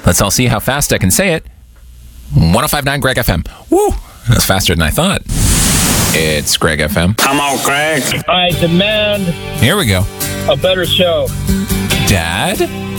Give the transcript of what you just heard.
Let's all see how fast I can say it. 105.9 Greg FM. Woo! That's faster than I thought. It's Greg FM. Come on, Greg. I demand Here we go. a better show. Dad?